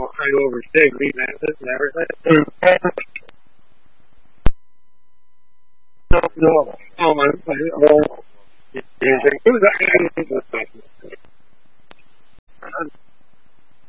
trying to overstay rematches and everything. No. Oh, my. Oh. Yeah.